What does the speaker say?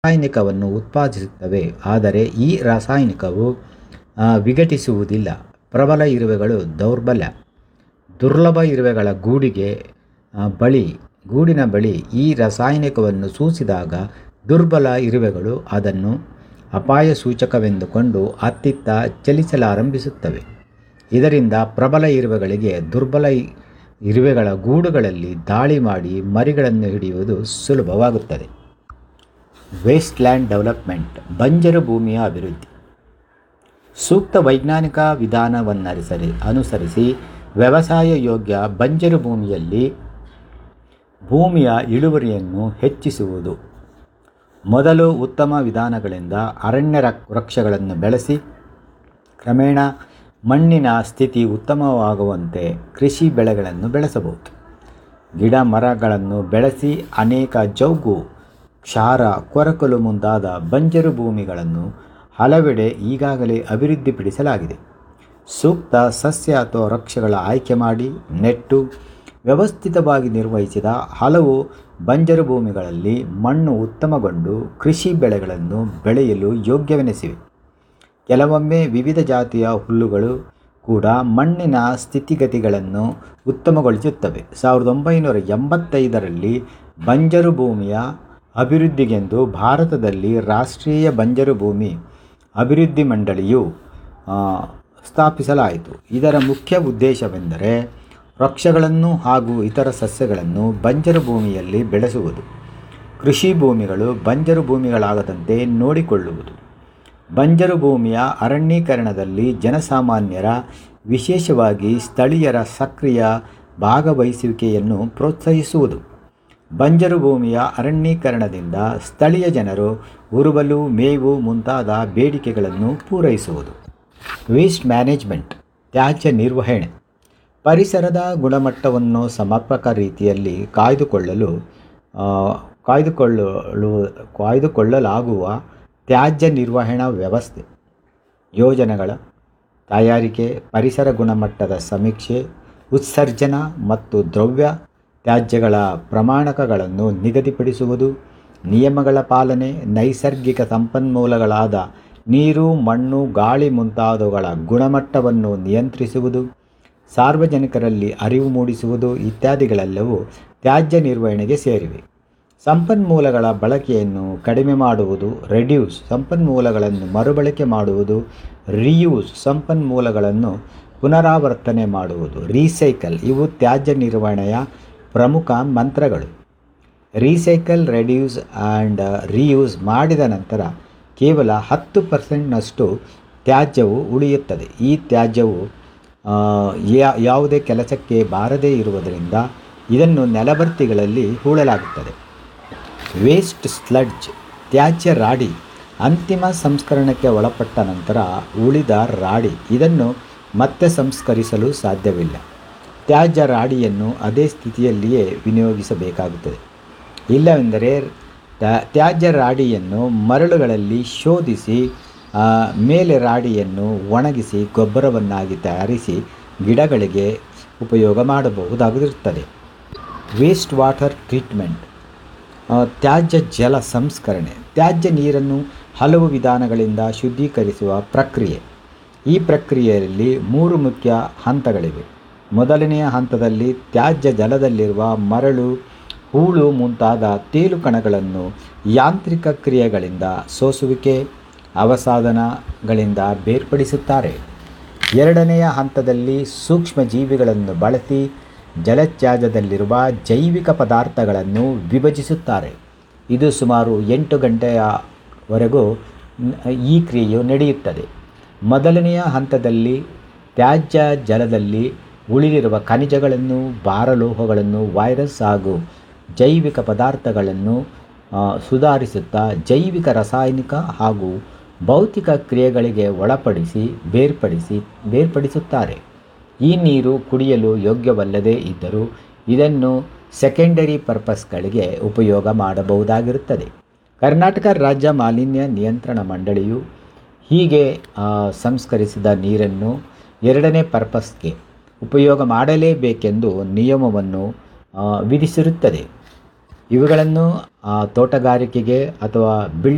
ರಾಸಾಯನಿಕವನ್ನು ಉತ್ಪಾದಿಸುತ್ತವೆ. ಆದರೆ ಈ ರಾಸಾಯನಿಕವು ವಿಘಟಿಸುವುದಿಲ್ಲ. ಪ್ರಬಲ ಇರುವೆಗಳು ದುರ್ಲಭ ಇರುವೆಗಳ ಗೂಡಿನ ಬಳಿ ಈ ರಾಸಾಯನಿಕವನ್ನು ಸೂಸಿದಾಗ ದುರ್ಬಲ ಇರುವೆಗಳು ಅದನ್ನು ಅಪಾಯ ಸೂಚಕವೆಂದುಕೊಂಡು ಅತ್ತಿತ್ತ ಚಲಿಸಲಾರಂಭಿಸುತ್ತವೆ. ಇದರಿಂದ ಪ್ರಬಲ ಇರುವೆಗಳಿಗೆ ದುರ್ಬಲ ಇರುವೆಗಳ ಗೂಡುಗಳಲ್ಲಿ ದಾಳಿ ಮಾಡಿ ಮರಿಗಳನ್ನು ಹಿಡಿಯುವುದು ಸುಲಭವಾಗುತ್ತದೆ. ವೇಸ್ಟ್‌ಲ್ಯಾಂಡ್ ಡೆವಲಪ್ಮೆಂಟ್, ಬಂಜರು ಭೂಮಿಯ ಅಭಿವೃದ್ಧಿ. ಸೂಕ್ತ ವೈಜ್ಞಾನಿಕ ವಿಧಾನವನ್ನನುಸರಿಸಿ ವ್ಯವಸಾಯ ಯೋಗ್ಯ ಬಂಜರು ಭೂಮಿಯಲ್ಲಿ ಭೂಮಿಯ ಇಳುವರಿಯನ್ನು ಹೆಚ್ಚಿಸುವುದು. ಮೊದಲು ಉತ್ತಮ ವಿಧಾನಗಳಿಂದ ಅರಣ್ಯ ವೃಕ್ಷಗಳನ್ನು ಬೆಳೆಸಿ ಕ್ರಮೇಣ ಮಣ್ಣಿನ ಸ್ಥಿತಿ ಉತ್ತಮವಾಗುವಂತೆ ಕೃಷಿ ಬೆಳೆಗಳನ್ನು ಬೆಳೆಸಬಹುದು. ಗಿಡ ಮರಗಳನ್ನು ಬೆಳೆಸಿ ಅನೇಕ ಜೌಗು, ಕ್ಷಾರ, ಕೊರಕಲು ಮುಂತಾದ ಬಂಜರು ಭೂಮಿಗಳನ್ನು ಹಲವೆಡೆ ಈಗಾಗಲೇ ಅಭಿವೃದ್ಧಿಪಡಿಸಲಾಗಿದೆ. ಸೂಕ್ತ ಸಸ್ಯ ಅಥವಾ ವೃಕ್ಷಗಳ ಆಯ್ಕೆ ಮಾಡಿ ನೆಟ್ಟು ವ್ಯವಸ್ಥಿತವಾಗಿ ನಿರ್ವಹಿಸಿದ ಹಲವು ಬಂಜರು ಭೂಮಿಗಳಲ್ಲಿ ಮಣ್ಣು ಉತ್ತಮಗೊಂಡು ಕೃಷಿ ಬೆಳೆಗಳನ್ನು ಬೆಳೆಯಲು ಯೋಗ್ಯವೆನಿಸಿವೆ. ಕೆಲವೊಮ್ಮೆ ವಿವಿಧ ಜಾತಿಯ ಹುಲ್ಲುಗಳು ಕೂಡ ಮಣ್ಣಿನ ಸ್ಥಿತಿಗತಿಗಳನ್ನು ಉತ್ತಮಗೊಳಿಸುತ್ತವೆ. 1985ರಲ್ಲಿ ಬಂಜರು ಭೂಮಿಯ ಅಭಿವೃದ್ಧಿಗೆಂದು ಭಾರತದಲ್ಲಿ ರಾಷ್ಟ್ರೀಯ ಬಂಜರು ಭೂಮಿ ಅಭಿವೃದ್ಧಿ ಮಂಡಳಿಯು ಸ್ಥಾಪಿಸಲಾಯಿತು. ಇದರ ಮುಖ್ಯ ಉದ್ದೇಶವೆಂದರೆ ವೃಕ್ಷಗಳನ್ನು ಹಾಗೂ ಇತರ ಸಸ್ಯಗಳನ್ನು ಬಂಜರು ಭೂಮಿಯಲ್ಲಿ ಬೆಳೆಸುವುದು, ಕೃಷಿ ಭೂಮಿಗಳು ಬಂಜರು ಭೂಮಿಗಳಾಗದಂತೆ ನೋಡಿಕೊಳ್ಳುವುದು. ಬಂಜರು ಭೂಮಿಯ ಅರಣ್ಯೀಕರಣದಲ್ಲಿ ಜನಸಾಮಾನ್ಯರ, ವಿಶೇಷವಾಗಿ ಸ್ಥಳೀಯರ ಸಕ್ರಿಯ ಭಾಗವಹಿಸುವಿಕೆಯನ್ನು ಪ್ರೋತ್ಸಾಹಿಸುವುದು. ಬಂಜರು ಭೂಮಿಯ ಅರಣ್ಯೀಕರಣದಿಂದ ಸ್ಥಳೀಯ ಜನರು ಉರುವಲು, ಮೇವು ಮುಂತಾದ ಬೇಡಿಕೆಗಳನ್ನು ಪೂರೈಸುವುದು. ವೇಸ್ಟ್ ಮ್ಯಾನೇಜ್ಮೆಂಟ್, ತ್ಯಾಜ್ಯ ನಿರ್ವಹಣೆ. ಪರಿಸರದ ಗುಣಮಟ್ಟವನ್ನು ಸಮರ್ಪಕ ರೀತಿಯಲ್ಲಿ ಕಾಯ್ದುಕೊಳ್ಳಲಾಗುವ ತ್ಯಾಜ್ಯ ನಿರ್ವಹಣಾ ವ್ಯವಸ್ಥೆ, ಯೋಜನೆಗಳ ತಯಾರಿಕೆ, ಪರಿಸರ ಗುಣಮಟ್ಟದ ಸಮೀಕ್ಷೆ, ಉತ್ಸರ್ಜನ ಮತ್ತು ದ್ರವ್ಯ ತ್ಯಾಜ್ಯಗಳ ಪ್ರಮಾಣಕಗಳನ್ನು ನಿಗದಿಪಡಿಸುವುದು, ನಿಯಮಗಳ ಪಾಲನೆ, ನೈಸರ್ಗಿಕ ಸಂಪನ್ಮೂಲಗಳಾದ ನೀರು, ಮಣ್ಣು, ಗಾಳಿ ಮುಂತಾದವುಗಳ ಗುಣಮಟ್ಟವನ್ನು ನಿಯಂತ್ರಿಸುವುದು, ಸಾರ್ವಜನಿಕರಲ್ಲಿ ಅರಿವು ಮೂಡಿಸುವುದು ಇತ್ಯಾದಿಗಳೆಲ್ಲವೂ ತ್ಯಾಜ್ಯ ನಿರ್ವಹಣೆಗೆ ಸೇರಿವೆ. ಸಂಪನ್ಮೂಲಗಳ ಬಳಕೆಯನ್ನು ಕಡಿಮೆ ಮಾಡುವುದು, ರೆಡ್ಯೂಸ್ ಸಂಪನ್ಮೂಲಗಳನ್ನು ಮರುಬಳಕೆ ಮಾಡುವುದು, ರಿಯೂಸ್ ಸಂಪನ್ಮೂಲಗಳನ್ನು ಪುನರಾವರ್ತನೆ ಮಾಡುವುದು, ರೀಸೈಕಲ್ ಇವು ತ್ಯಾಜ್ಯ ನಿರ್ವಹಣೆಯ ಪ್ರಮುಖ ಮಂತ್ರಗಳು. ರೀಸೈಕಲ್, ರೆಡ್ಯೂಸ್ ಆ್ಯಂಡ್ ರಿಯೂಸ್ ಮಾಡಿದ ನಂತರ ಕೇವಲ 10% ತ್ಯಾಜ್ಯವು ಉಳಿಯುತ್ತದೆ. ಈ ತ್ಯಾಜ್ಯವು ಯಾವುದೇ ಕೆಲಸಕ್ಕೆ ಬಾರದೇ ಇರುವುದರಿಂದ ಇದನ್ನು ನೆಲಬರ್ತಿಗಳಲ್ಲಿ ಹೂಳಲಾಗುತ್ತದೆ. ವೇಸ್ಟ್ ಸ್ಲಡ್ಜ್, ತ್ಯಾಜ್ಯ ರಾಡಿ. ಅಂತಿಮ ಸಂಸ್ಕರಣಕ್ಕೆ ಒಳಪಟ್ಟ ನಂತರ ಉಳಿದ ರಾಡಿ, ಇದನ್ನು ಮತ್ತೆ ಸಂಸ್ಕರಿಸಲು ಸಾಧ್ಯವಿಲ್ಲ. ತ್ಯಾಜ್ಯ ರಾಡಿಯನ್ನು ಅದೇ ಸ್ಥಿತಿಯಲ್ಲಿಯೇ ವಿನಿಯೋಗಿಸಬೇಕಾಗುತ್ತದೆ. ಇಲ್ಲವೆಂದರೆ ತ್ಯಾಜ್ಯ ರಾಡಿಯನ್ನು ಮರಳುಗಳಲ್ಲಿ ಶೋಧಿಸಿ ಮೇಲೆ ರಾಡಿಯನ್ನು ಒಣಗಿಸಿ ಗೊಬ್ಬರವನ್ನಾಗಿ ತಯಾರಿಸಿ ಗಿಡಗಳಿಗೆ ಉಪಯೋಗ ಮಾಡಬಹುದಾಗಿರುತ್ತದೆ. ವೇಸ್ಟ್ ವಾಟರ್ ಟ್ರೀಟ್ಮೆಂಟ್, ತ್ಯಾಜ್ಯ ಜಲ ಸಂಸ್ಕರಣೆ. ತ್ಯಾಜ್ಯ ನೀರನ್ನು ಹಲವು ವಿಧಾನಗಳಿಂದ ಶುದ್ಧೀಕರಿಸುವ ಪ್ರಕ್ರಿಯೆ. ಈ ಪ್ರಕ್ರಿಯೆಯಲ್ಲಿ 3 ಮುಖ್ಯ ಹಂತಗಳಿವೆ. ಮೊದಲನೆಯ ಹಂತದಲ್ಲಿ ತ್ಯಾಜ್ಯ ಜಲದಲ್ಲಿರುವ ಮರಳು, ಹೂಳು ಮುಂತಾದ ತೇಲು ಕಣಗಳನ್ನು ಯಾಂತ್ರಿಕ ಕ್ರಿಯೆಗಳಿಂದ, ಸೋಸುವಿಕೆ, ಅವಸಾದನಗಳಿಂದ ಬೇರ್ಪಡಿಸುತ್ತಾರೆ. ಎರಡನೆಯ ಹಂತದಲ್ಲಿ ಸೂಕ್ಷ್ಮ ಜೀವಿಗಳನ್ನು ಬಳಸಿ ಜಲತ್ಯಾಜ್ಯದಲ್ಲಿರುವ ಜೈವಿಕ ಪದಾರ್ಥಗಳನ್ನು ವಿಭಜಿಸುತ್ತಾರೆ. ಇದು ಸುಮಾರು 8 ಗಂಟೆಯವರೆಗೂ ಈ ಕ್ರಿಯೆಯು ನಡೆಯುತ್ತದೆ. ಮೊದಲನೆಯ ಹಂತದಲ್ಲಿ ತ್ಯಾಜ್ಯ ಜಲದಲ್ಲಿ ಉಳಿದಿರುವ ಖನಿಜಗಳನ್ನು, ಭಾರಲೋಹಗಳನ್ನು, ವೈರಸ್ ಹಾಗೂ ಜೈವಿಕ ಪದಾರ್ಥಗಳನ್ನು ಸುಧಾರಿಸುತ್ತಾ ಜೈವಿಕ, ರಾಸಾಯನಿಕ ಹಾಗೂ ಭೌತಿಕ ಕ್ರಿಯೆಗಳಿಗೆ ಒಳಪಡಿಸಿ ಬೇರ್ಪಡಿಸುತ್ತಾರೆ. ಈ ನೀರು ಕುಡಿಯಲು ಯೋಗ್ಯವಲ್ಲದೇ ಇದ್ದರೂ ಇದನ್ನು ಸೆಕೆಂಡರಿ ಪರ್ಪಸ್ಗಳಿಗೆ ಉಪಯೋಗ ಮಾಡಬಹುದಾಗಿರುತ್ತದೆ. ಕರ್ನಾಟಕ ರಾಜ್ಯ ಮಾಲಿನ್ಯ ನಿಯಂತ್ರಣ ಮಂಡಳಿಯು ಹೀಗೆ ಸಂಸ್ಕರಿಸಿದ ನೀರನ್ನು ಎರಡನೇ ಪರ್ಪಸ್ಗೆ ಉಪಯೋಗ ಮಾಡಲೇಬೇಕೆಂದು ನಿಯಮವನ್ನು ವಿಧಿಸಿರುತ್ತದೆ. ಇವುಗಳನ್ನು ತೋಟಗಾರಿಕೆಗೆ ಅಥವಾ